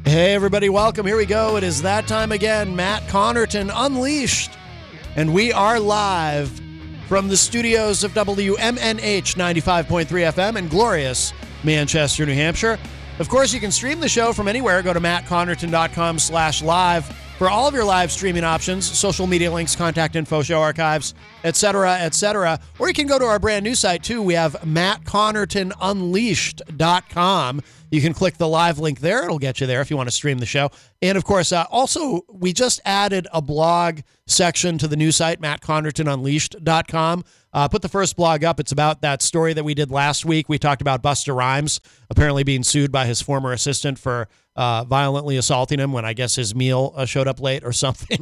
Hey, everybody, welcome. Here we go. It is that time again. Matt Connerton Unleashed. And we are live from the studios of WMNH 95.3 FM in glorious Manchester, New Hampshire. Of course, you can stream the show from anywhere. Go to mattconnerton.com/live for all of your live streaming options, social media links, contact info, show archives, etc., etc. Or you can go to our brand new site, too. We have mattconnertonunleashed.com. You can click the live link there. It'll get you there if you want to stream the show. And, of course, also, we just added a blog section to the new site, mattconnertonunleashed.com. Put the first blog up. It's about that story that we did last week. We talked about Busta Rhymes apparently being sued by his former assistant for violently assaulting him when I guess his meal showed up late or something.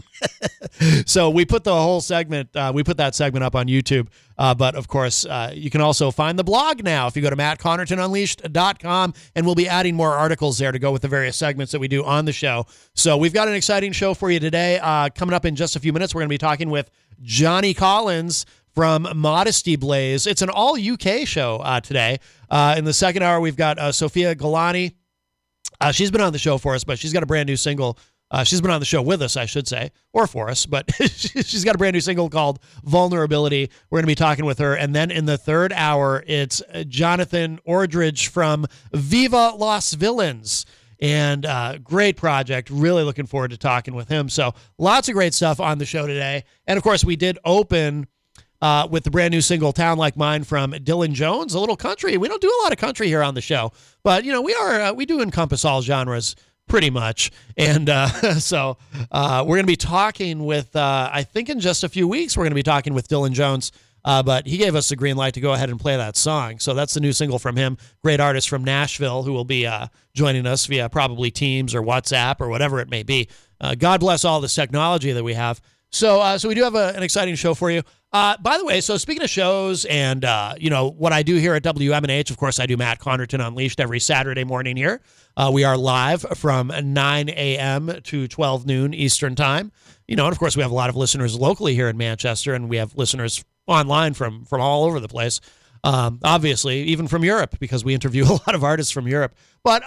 So we put the whole segment, we put that segment up on YouTube. But, of course, you can also find the blog now if you go to mattconnertonunleashed.com, and we'll be adding more articles there to go with the various segments that we do on the show. So we've got an exciting show for you today. Coming up in just a few minutes, we're going to be talking with Johnny Collins from Modesty Blaze. It's an all-UK show today. In the second hour, we've got Sophia Galani. She's been on the show for us, but she's got a brand new single. She's been on the show with us, I should say, or for us, but she's got a brand new single called Vulnerability. We're going to be talking with her. And then in the third hour, it's Jonathan Ordridge from Viva Los Villains. And great project. Really looking forward to talking with him. So lots of great stuff on the show today. And, of course, we did open with the brand new single Town Like Mine from Dylan Jones, a little country. We don't do a lot of country here on the show, but, you know, we do encompass all genres pretty much. And so we're going to be talking with, I think in just a few weeks, we're going to be talking with Dylan Jones, but he gave us the green light to go ahead and play that song. So that's the new single from him, great artist from Nashville who will be joining us via probably Teams or WhatsApp or whatever it may be. God bless all this technology that we have. So we do have an exciting show for you. By the way, so speaking of shows and, you know, what I do here at WMNH, of course, I do Matt Connerton Unleashed every Saturday morning here. We are live from 9 a.m. to 12 noon Eastern time. You know, and of course, we have a lot of listeners locally here in Manchester, and we have listeners online from all over the place. Obviously, even from Europe, because we interview a lot of artists from Europe. But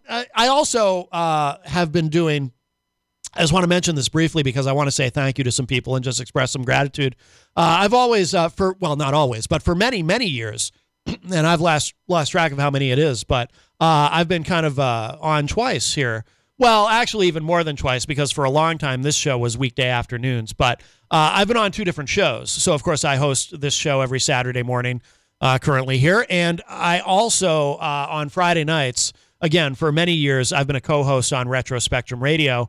I also have been doing... I just want to mention this briefly because I want to say thank you to some people and just express some gratitude. I've always, not always, but for many, many years, and I've lost track of how many it is, but I've been kind of on twice here. Well, actually, even more than twice, because for a long time, this show was weekday afternoons, but I've been on two different shows. So, of course, I host this show every Saturday morning currently here, and I also, on Friday nights, again, for many years, I've been a co-host on Retro Spectrum Radio,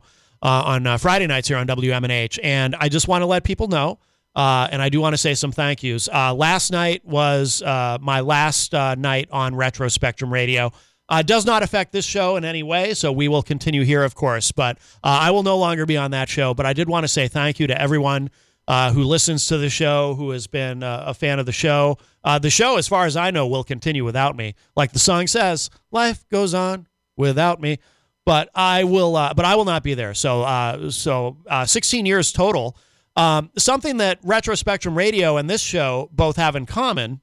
on Friday nights here on WMNH. And I just want to let people know, and I do want to say some thank yous. Last night was my last night on Retro Spectrum Radio. Does not affect this show in any way, so we will continue here, of course. But I will no longer be on that show. But I did want to say thank you to everyone who listens to the show, who has been a fan of the show. The show, as far as I know, will continue without me. Like the song says, life goes on without me. But I will not be there. So 16 years total. Something that Retro Spectrum Radio and this show both have in common,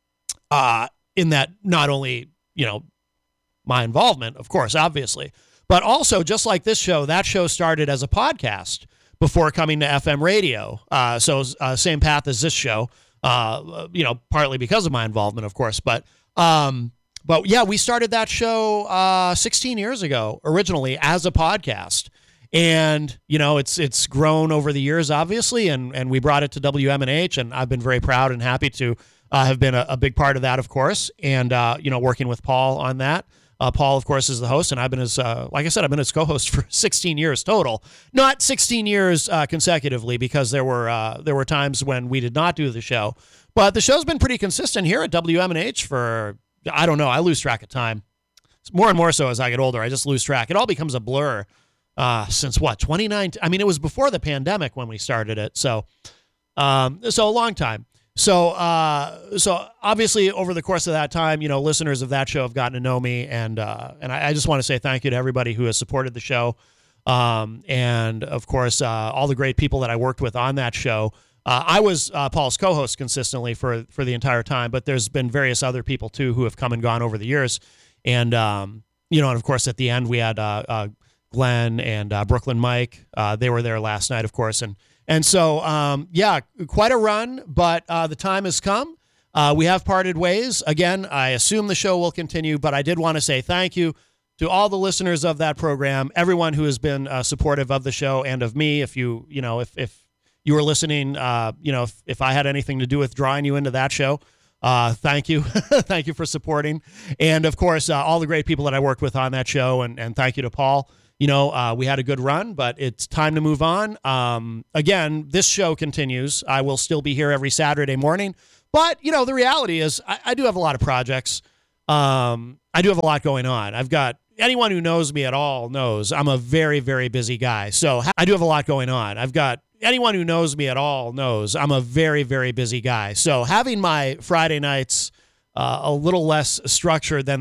in that not only, you know, my involvement, of course, obviously, but also just like this show, that show started as a podcast before coming to FM radio. So same path as this show, you know, partly because of my involvement, of course, but yeah, we started that show 16 years ago, originally as a podcast. And, you know, it's grown over the years, obviously, and we brought it to WMNH, and I've been very proud and happy to have been a big part of that, of course, and, you know, working with Paul on that. Paul, of course, is the host, and I've been his, like I said, I've been his co-host for 16 years total. Not 16 years consecutively, because there were times when we did not do the show. But the show's been pretty consistent here at WMNH for... I don't know. I lose track of time. It's more and more so as I get older. I just lose track. It all becomes a blur since, 2019? I mean, it was before the pandemic when we started it. So a long time. So obviously over the course of that time, you know, listeners of that show have gotten to know me. And I just want to say thank you to everybody who has supported the show. And of course, all the great people that I worked with on that show. I was Paul's co-host consistently for the entire time, but there's been various other people too who have come and gone over the years. And, you know, and of course at the end we had Glenn and Brooklyn Mike. They were there last night, of course. And so, yeah, quite a run, but the time has come. We have parted ways. Again, I assume the show will continue, but I did want to say thank you to all the listeners of that program, everyone who has been supportive of the show and of me. If you were listening, if I had anything to do with drawing you into that show, thank you. Thank you for supporting. And of course, all the great people that I worked with on that show. And thank you to Paul. We had a good run, but it's time to move on. Again, this show continues. I will still be here every Saturday morning, but the reality is I do have a lot of projects. I do have a lot going on. I've got, anyone who knows me at all knows I'm a very, very busy guy. So I do have a lot going on. Anyone who knows me at all knows I'm a very, very busy guy. So having my Friday nights a little less structured than